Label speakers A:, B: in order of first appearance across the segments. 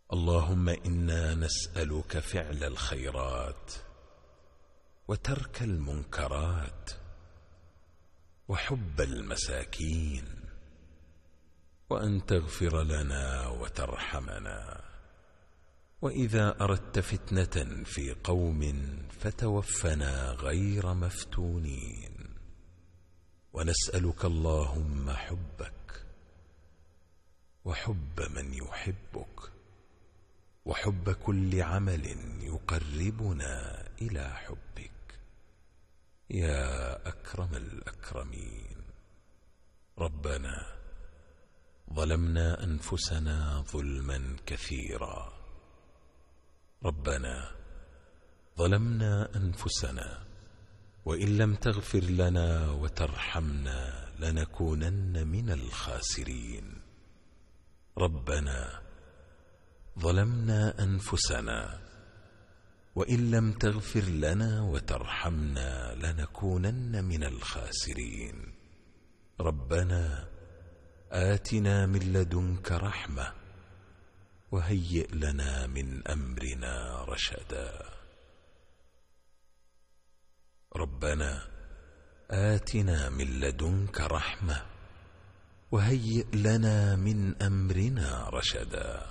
A: اللهم إنا نسألك فعل الخيرات وترك المنكرات وحب المساكين، وأن تغفر لنا وترحمنا، وإذا أردت فتنة في قوم فتوفنا غير مفتونين. ونسألك اللهم حبك وحب من يحبك وحب كل عمل يقربنا إلى حبك يا أكرم الأكرمين. ربنا ظلمنا أنفسنا ظلما كثيرا، ربنا ظلمنا أنفسنا، وإن لم تغفر لنا وترحمنا لنكونن من الخاسرين. ربنا ظلمنا أنفسنا، وإن لم تغفر لنا وترحمنا لنكونن من الخاسرين. ربنا آتنا من لدنك رحمة وهيئ لنا من أمرنا رشدا. ربنا آتنا من لدنك رحمة وهيئ لنا من أمرنا رشدا.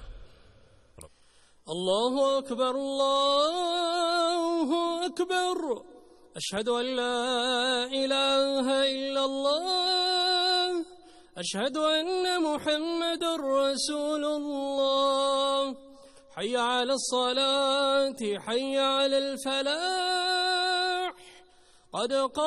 B: الله أكبر الله أكبر، أشهد أن لا إله إلا الله، أشهد أن محمد رسول الله. حي على الصلاة، حي على الفلاح، قد